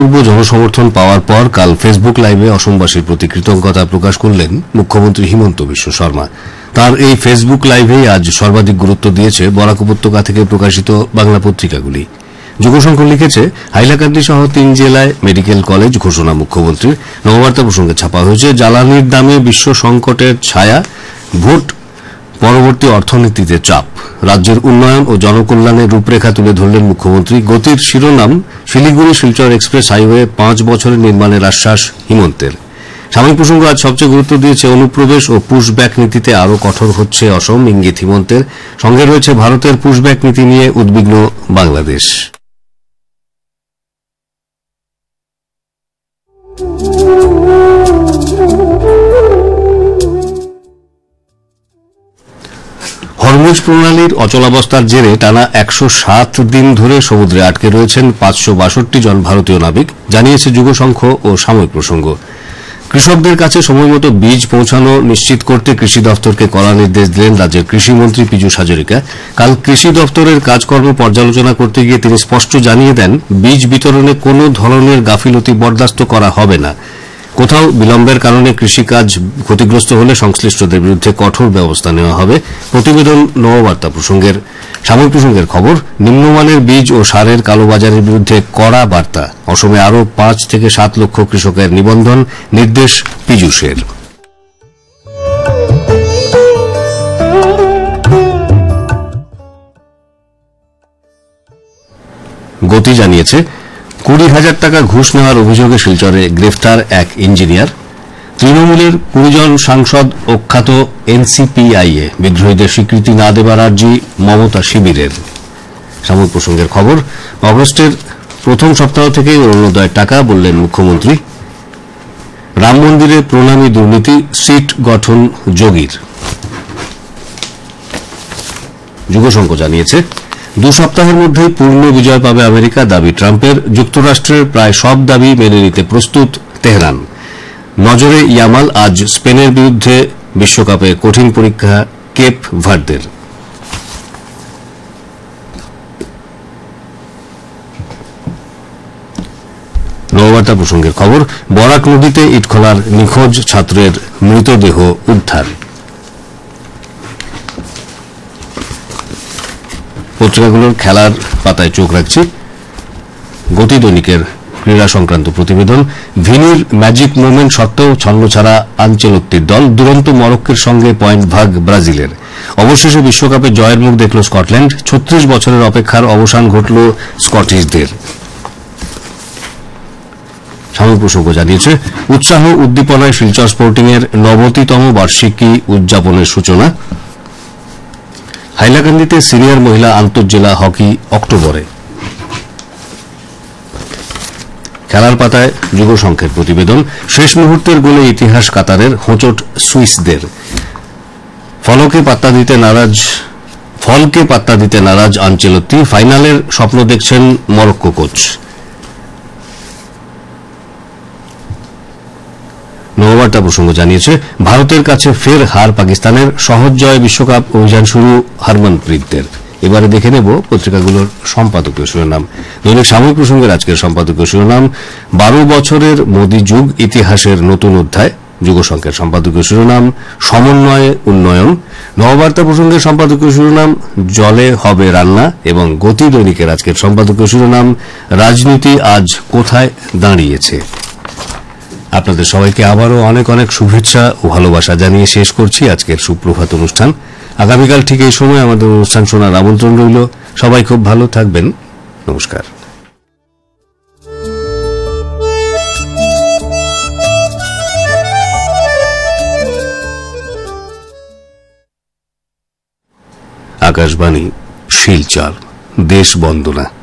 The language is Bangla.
পূর্ব জনসমর্থন পাওয়ার পর কাল ফেসবুক লাইভে অসমবাসীর প্রতি কৃতজ্ঞতা প্রকাশ করলেন মুখ্যমন্ত্রী হিমন্ত বিশ্ব শর্মা। তার এই ফেসবুক লাইভেই আজ সর্বাধিক গুরুত্ব দিয়েছে বরাক উপত্যকা থেকে প্রকাশিত বাংলা পত্রিকাগুলি। যুগসংঘ লিখেছে, হাইলাকান্দি সহ 3 জেলায় মেডিকেল কলেজ ঘোষণা মুখ্যমন্ত্রীর। নববার্তা প্রসঙ্গে ছাপা হয়েছে, জ্বালানির দামে বিশ্ব সংকটের ছায়া, ভোট পরবর্তী অর্থনীতিতে চাপ, রাজ্যের উন্নয়ন ও জনকল্যাণের রূপরেখা তুলে ধরলেন মুখ্যমন্ত্রী। গতির শিরোনাম, শিলিগুড়ি শিলচর এক্সপ্রেস হাইওয়ে 5 বছরের নির্মাণের আশ্বাস হিমন্তের। সাময়িক প্রসঙ্গ আজ সবচেয়ে গুরুত্ব দিয়েছে অনুপ্রবেশ ও পুশব্যাক নীতিতে আরও কঠোর হচ্ছে অসম, ইঙ্গিত হিমন্তের। সঙ্গে রয়েছে ভারতের পুশব্যাক নীতি নিয়ে উদ্বিগ্ন বাংলাদেশ। হরমুজ প্রণালীর অচলাবস্থার জেরে টানা 107 দিন ধরে সমুদ্রে আটকে রয়েছেন 562 জন ভারতীয় নাবিক, জানিয়েছে যুগসংঘ ও সাময়িক প্রসঙ্গ। কৃষকদের কাছে সময়মতো বীজ পৌঁছানো নিশ্চিত করতে কৃষি দফতরকে কড়া নির্দেশ দিলেন রাজ্যের কৃষিমন্ত্রী পীযূষ হাজরিকা। কাল কৃষি দফতরের কাজকর্ম পর্যালোচনা করতে গিয়ে তিনি স্পষ্ট জানিয়ে দেন, বীজ বিতরণে কোনো ধরনের গাফিলতি বরদাস্ত করা হবে না। কোথাও বিলম্বের কারণে কৃষিকাজ ক্ষতিগ্রস্ত হলে সংশ্লিষ্টদের বিরুদ্ধে কঠোর ব্যবস্থা নেওয়া হবে। প্রতিবেদন নববার্তা প্রসঙ্গের। সাময়িক প্রসঙ্গের খবর, নিম্নমানের বীজ ও সারের কালোবাজারের বিরুদ্ধে কড়া বার্তা। অসমে আরও 5 থেকে 7 লক্ষ কৃষকের নিবন্ধন, নির্দেশ পীযূষের। গতি জানিয়েছে, 20,000 টাকা ঘুষ নেওয়ার অভিযোগে শিলচরে গ্রেফতার এক ইঞ্জিনিয়ার। তৃণমূলের 20 জন সাংসদ অখ্যাত এনসিপিআইএ বিদ্রোহীদের স্বীকৃতি না দেবার আর্জি মমতা শিবিরের। সাময়িক প্রসঙ্গের খবর, অগস্টের প্রথম সপ্তাহ থেকেই অরুণোদয়ের টাকা, বললেন মুখ্যমন্ত্রী। রাম মন্দিরে প্রণামী দুর্নীতি, সিট গঠন যোগীর। যুগসংঘ জানিয়েছে, 2 সপ্তাহের মধ্যেই পূর্ণ বিজয় পাবে আমেরিকা, দাবি ট্রাম্পের। যুক্তরাষ্ট্রের প্রায় সব দাবি মেনে নিতে প্রস্তুত তেহরান। নজরে ইয়ামাল, আজ স্পেনের বিরুদ্ধে বিশ্বকাপে কঠিন পরীক্ষা কেপ ভার্দের। নববার্তা প্রসঙ্গের খবর, বরাক নদীতে ইটখলার নিখোঁজ ছাত্রের মৃতদেহ উদ্ধার। পত্রিকাগুলোর খেলার পাতায় চোখ রাখছি। গতি দৈনিকের ক্রীড়া সংক্রান্ত প্রতিবেদন, ভিনির ম্যাজিক মোমেন্ট সত্ত্বেও ছন্নছাড়া আনচেলত্তির দল, দুরন্ত মরক্কোর সঙ্গে পয়েন্ট ভাগ ব্রাজিলের। অবশেষে বিশ্বকাপে জয়ের মুখ দেখল স্কটল্যান্ড, 36 বছরের অপেক্ষার অবসান ঘটল স্কটিশদের। সাময়িক প্রসঙ্গ জানিয়েছে, উৎসাহ উদ্দীপনায় শিলচর স্পোর্টিংয়ের 90তম বার্ষিকী উদযাপনের সূচনা। হাইলাকান্দিতে সিনিয়র মহিলা আন্তঃজেলা হকি অক্টোবরে। খেলার পাতায় যুগসংঘের প্রতিবেদন, শেষ মুহূর্তের গোলে ইতিহাস কাতারের, হোঁচট সুইসদের। ফলকে পাত্তা দিতে নারাজ আনচেলত্তি, ফাইনালের স্বপ্ন দেখছেন মরক্কো কোচ। নববার্তা প্রসঙ্গ জানিয়েছে, ভারতের কাছে ফের হার পাকিস্তানের, সহজ জয় বিশ্বকাপ অভিযান শুরু হরমনপ্রীতদের। এবারে দেখে নেব পত্রিকাগুলোর সম্পাদকীয় শিরোনাম। দৈনিক সাময়িক প্রসঙ্গের আজকের সম্পাদকীয় শিরোনাম, 12 বছরের মোদী যুগ, ইতিহাসের নতুন অধ্যায়। যুগসংঘের সম্পাদকীয় শিরোনাম, সমন্বয়ে উন্নয়ন। নববার্তা প্রসঙ্গের সম্পাদকীয় শিরোনাম, জলে হবে রান্না। এবং গতি দৈনিকের আজকের সম্পাদকীয় শিরোনাম, রাজনীতি আজ কোথায় দাঁড়িয়েছে। আপনাদের সবাইকে আবারও অনেক অনেক শুভেচ্ছা ও ভালোবাসা জানিয়ে শেষ করছি আজকের সুপ্রভাত অনুষ্ঠান। আগামীকাল ঠিক এই সময় আমাদের অনুষ্ঠান শোনার আমন্ত্রণ রইল। সবাই খুব ভালো থাকবেন। নমস্কার। আকাশবাণী, শিলচর, দেশ বন্দনা।